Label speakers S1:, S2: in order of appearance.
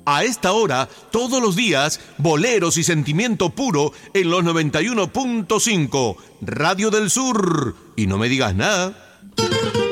S1: A esta hora, todos los días, boleros y sentimiento puro en los 91.5, Radio del Sur. Y no me digas nada.